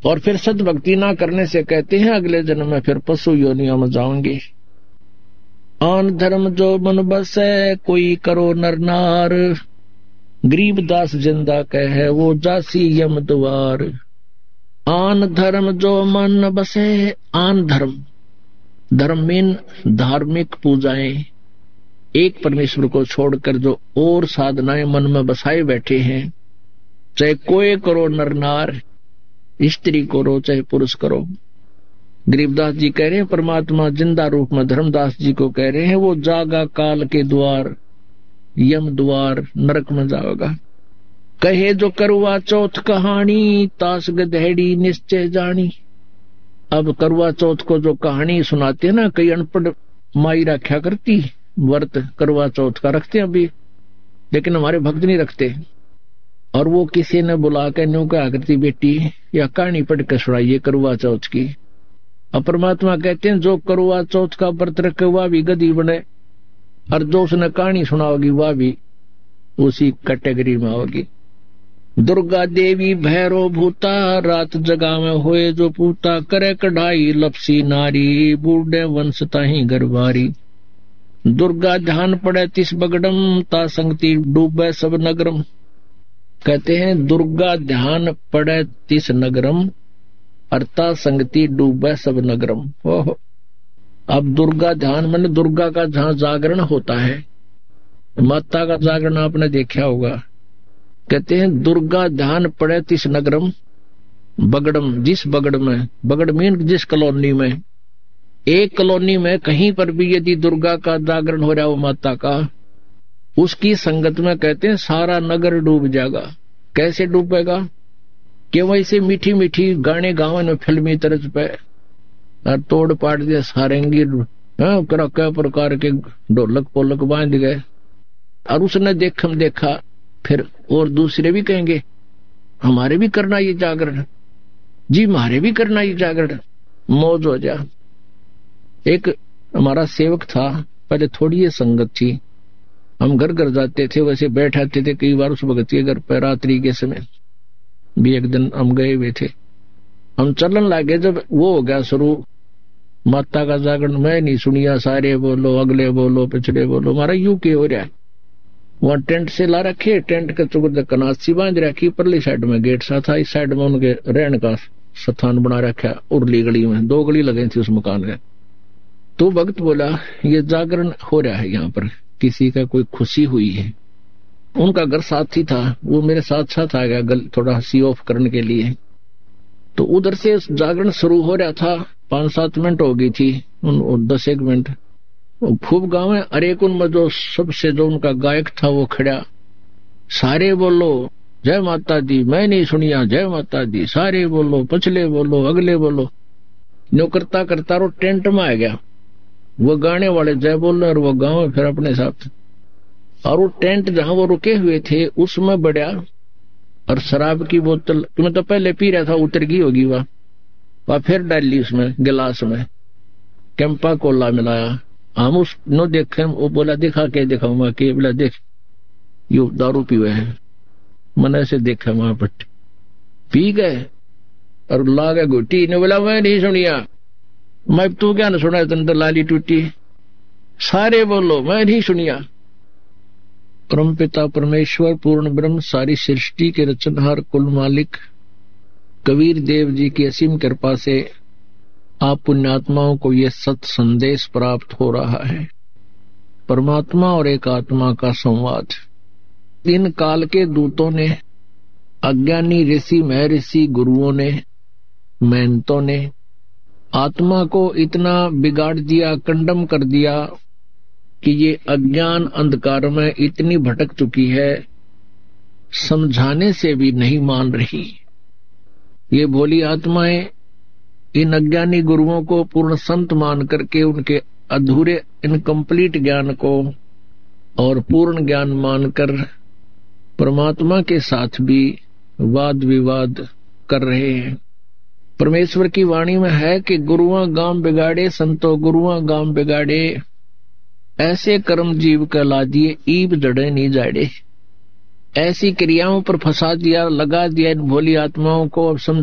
और फिर सद्भक्ति ना करने से कहते हैं अगले जन्म में फिर पशु योनियों में जाओगे। आन धर्म जो मन बसे कोई करो नर नार, गरीबदास जिंदा कहे वो जासी यम द्वार। आन धर्म जो मन बसे, आन धर्म, धर्म मीन धार्मिक पूजाएं, एक परमेश्वर को छोड़कर जो और साधनाएं मन में बसाए बैठे हैं, चाहे कोई करो नर नार, स्त्री करो चाहे पुरुष करो। गरीबदास जी कह रहे हैं परमात्मा जिंदा रूप में धर्मदास जी को कह रहे हैं वो जागा काल के द्वार, यम द्वार, नरक में जाओगा। कहे जो करवा चौथ कहानी, तास गधेड़ी निश्चय जानी। अब करवा चौथ को जो कहानी सुनाते हैं ना, कई अनपढ़ माई रखा करती व्रत करवा चौथ का रखते हैं अभी, लेकिन हमारे भक्त नहीं रखते। और वो किसी ने बुला के न्यू क्या करती, बेटी या कहानी पढ़ के सुनाइए करवा चौथ की। अब परमात्मा कहते हैं जो करवा चौथ का व्रत रखे वह भी गधी बने, और जो उसने कहानी सुनाओगी वह भी उसी कैटेगरी में होगी। दुर्गा देवी भैरो भूता, रात जगा में होए जो पूता, करे कढ़ाई लपसी नारी, बूढ़े वंश ताही गरबारी। दुर्गा ध्यान पड़े तिस बगड़म, ता संगति डूबे सब नगरम। कहते हैं दुर्गा ध्यान पड़े तिस नगरम, अर्ता संगति डूबे सब नगरम। ओहो, अब दुर्गा ध्यान मैंने दुर्गा का जहां जागरण होता है, माता का जागरण आपने देखा होगा। कहते हैं दुर्गा ध्यान पड़े तिस नगरम, बगड़म, जिस बगड़ में, बगड़ मीन जिस कॉलोनी में, एक कॉलोनी में कहीं पर भी यदि दुर्गा का जागरण हो रहा हो माता का, उसकी संगत में कहते हैं सारा नगर डूब जाएगा। कैसे डूबेगा कि वैसे मीठी मीठी गाने गावन में फिल्मी तर्ज पे और तोड़ पाट दिया सारंगी कई प्रकार के ढोलक पोलक बांध गए, और उसने देखा फिर और दूसरे भी कहेंगे हमारे भी करना ये जागरण, जी हमारे भी करना ये जागरण, मौज हो जा। एक हमारा सेवक था, पहले थोड़ी ये संगत थी, हम घर घर जाते थे, वैसे बैठाते थे कई बार उस भगत के घर पर रात्रि के समय भी। एक दिन हम गए हुए थे, हम चलन लगे, जब वो हो गया शुरू माता का जागरण, मैं नहीं सुनिया, सारे बोलो अगले बोलो पिछले बोलो, हमारा यू के हो रहा है। वहां टेंट से ला रखे, टेंट के चुगुर कनासी बांध रखी, परली साइड में गेट सा था, इस साइड में उनके रहने का स्थान बना रखा, उर्ली गली में 2 गली लगे थी उस मकान में। तो भक्त बोला ये जागरण हो रहा है, यहाँ पर किसी का कोई खुशी हुई है। उनका घर साथ ही था, वो मेरे साथ साथ आ गया थोड़ा सी ऑफ करने के लिए। तो उधर से जागरण शुरू हो रहा था, 5-7 मिनट हो गई थी, 10-1 मिनट खूब गाँव है। अरे उनमें जो सबसे जो उनका गायक था वो खड़ा, सारे बोलो जय माता दी, मैं नहीं सुनिया जय माता दी, सारे बोलो पिछले बोलो अगले बोलो, न्यू करता करता वो टेंट में आ गया। वो गाने वाले जय बोल रहे और वो गाँव फिर अपने साथ, और वो टेंट जहां वो रुके हुए थे उसमें बढ़िया, और शराब की बोतल मैं तो पहले पी रहा था, उतर गई होगी वह फिर डाली उसमें गिलास में, कैंपा कोला मिलाया। हम उस नो देखे, वो बोला दिखा के दिखाऊंगा कि बोला देख यू दारू पी हुए है, मैंने ऐसे देखा वहां पर पी गए और ला गए घुटी। ने बोला मैं नहीं सुनिया, मैं तू क्या न सुना, तुम तो लाली टूटी, सारे बोलो मैं नहीं सुनिया। परम पिता परमेश्वर पूर्ण ब्रह्म सारी सृष्टि के रचनहार कुल मालिक कबीर देव जी की असीम कृपा से आप पुण्यात्माओं को ये सत संदेश प्राप्त हो रहा है। परमात्मा और एक आत्मा का संवाद। इन काल के दूतों ने, अज्ञानी ऋषि महर्षि गुरुओं ने, महंतों ने आत्मा को इतना बिगाड़ दिया, कंडम कर दिया कि ये अज्ञान अंधकार में इतनी भटक चुकी है, समझाने से भी नहीं मान रही। ये भोली आत्माएं इन अज्ञानी गुरुओं को पूर्ण संत मान करके उनके अधूरे इनकम्प्लीट ज्ञान को और पूर्ण ज्ञान मानकर परमात्मा के साथ भी वाद विवाद कर रहे हैं। परमेश्वर की वाणी में है कि गुरुआ गांव बिगाड़े संतो गुरुआ गांव बिगाड़े, ऐसे कर्म जीव कहला दिए ईब जड़े नहीं जाड़े। ऐसी क्रियाओं पर फंसा दिया, लगा दिया इन भोली आत्माओं को। अब